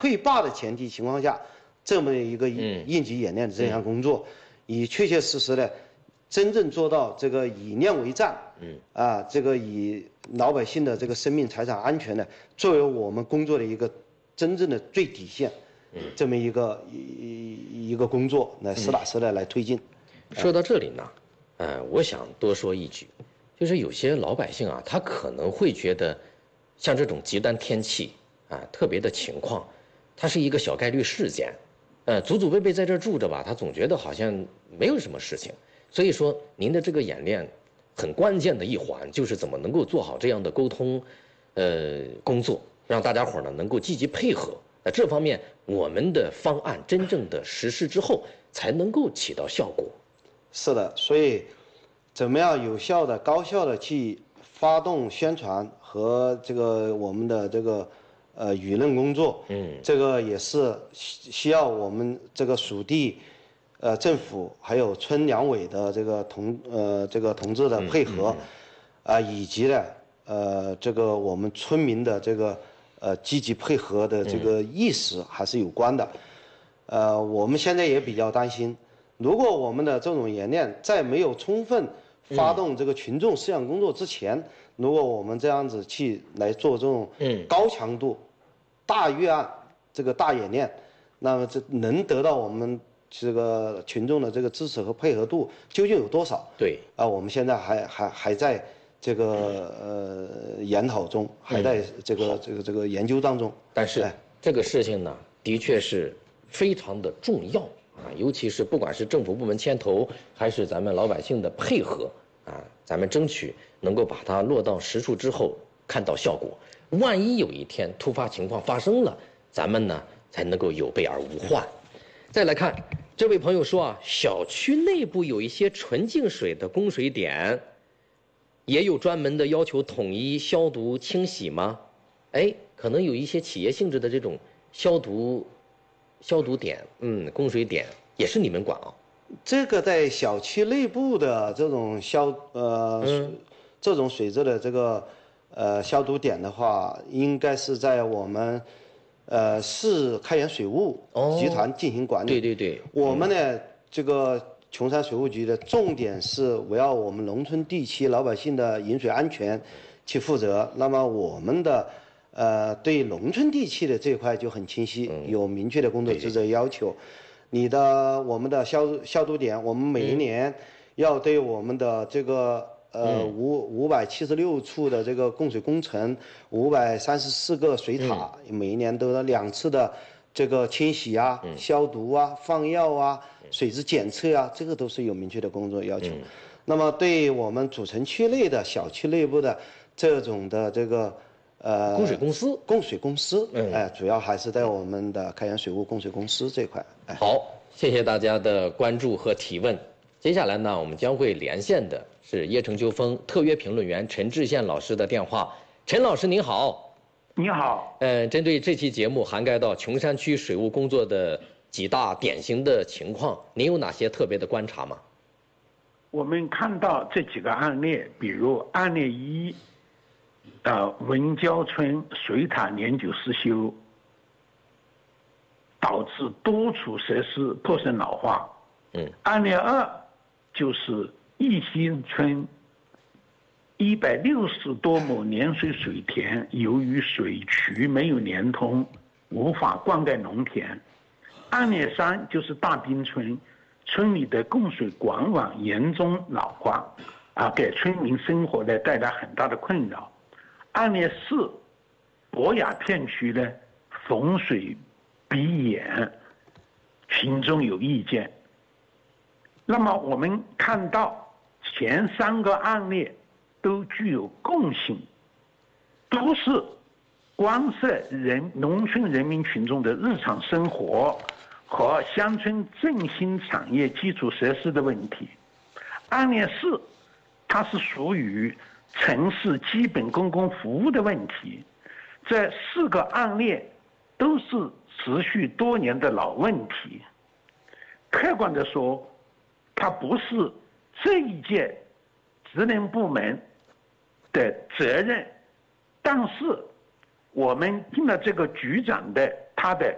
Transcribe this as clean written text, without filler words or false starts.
退罢的前提情况下，这么一个应急演练的这项工作，以确确实实的真正做到这个以练为战，这个以老百姓的这个生命财产安全呢，作为我们工作的一个真正的最底线，这么一个工作来实打实的来推进。 说到这里呢，我想多说一句，就是有些老百姓啊，他可能会觉得，像这种极端天气特别的情况，它是一个小概率事件，祖祖辈辈在这儿住着吧，他总觉得好像没有什么事情。所以说，您的这个演练很关键的一环，就是怎么能够做好这样的沟通，工作，让大家伙呢能够积极配合。那这方面，我们的方案真正的实施之后，才能够起到效果。 是的，所以怎么样有效的、高效的去发动宣传和这个我们的这个舆论工作，这个也是需要我们这个属地政府还有村两委的这个同志的配合，以及呢这个我们村民的这个积极配合的这个意识还是有关的。我们现在也比较担心，如果我们的这种演练在没有充分发动这个群众思想工作之前，如果我们这样子去来做这种高强度、大预案这个大演练，那么这能得到我们这个群众的这个支持和配合度究竟有多少？ 对我们现在还在这个研讨中，还在这个研究当中。 但是这个事情呢，的确是非常的重要尤其是不管是政府部门牵头，还是咱们老百姓的配合咱们争取能够把它落到实处之后看到效果。万一有一天突发情况发生了，咱们呢才能够有备而无患。再来看这位朋友说小区内部有一些纯净水的供水点，也有专门的要求统一消毒清洗吗？可能有一些企业性质的这种消毒点，供水点也是你们管这个在小区内部的这种这种水质的这个消毒点的话，应该是在我们市开源水务集团进行管理。 对， 我们呢这个琼山水务局的重点是围绕我们农村地区老百姓的饮水安全去负责。那么我们的对农村地区的这一块就很清晰，有明确的工作职责要求。我们的消毒点，我们每一年要对我们的这个576处的这个供水工程，534个水塔，每一年都有2次的这个清洗消毒放药水质检测这个都是有明确的工作要求。那么对我们主城区内的小区内部的这种的这个供水公司，主要还是在我们的开源水务供水公司这块。 好，谢谢大家的关注和提问。接下来呢，我们将会连线的是叶城秋风特约评论员陈志宪老师的电话。陈老师您好。 你好。 针对这期节目涵盖到琼山区水务工作的几大典型的情况，您有哪些特别的观察吗？ 我们看到这几个案例，比如案例1，文交村水塔年久失修，导致多处设施破损老化。案例2就是义兴村160多亩连水水田，由于水渠没有连通，无法灌溉农田。案例3就是大滨村，村里的供水管网严重老化，给村民生活呢带来很大的困扰。案例4，博雅片区呢逢水闭眼，群众有意见。那么我们看到前3个案例都具有共性，都是关涉农村人民群众的日常生活和乡村振兴产业基础设施的问题。案例4，它是属于城市基本公共服务的问题。这4个案例都是持续多年的老问题。客观地说，它不是这一届职能部门的责任，但是我们听了这个局长的他的